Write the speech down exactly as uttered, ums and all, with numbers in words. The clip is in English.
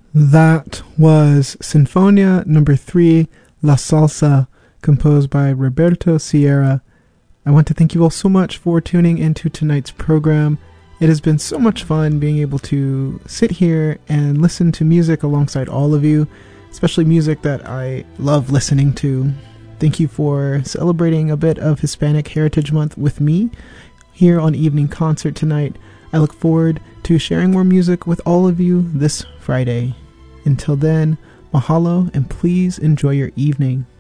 That was Sinfonia number three, La Salsa, composed by Roberto Sierra. I want to thank you all so much for tuning into tonight's program. It has been so much fun being able to sit here and listen to music alongside all of you, especially music that I love listening to. Thank you for celebrating a bit of Hispanic Heritage Month with me here on Evening Concert tonight. I look forward to sharing more music with all of you this Friday. Until then, mahalo and please enjoy your evening.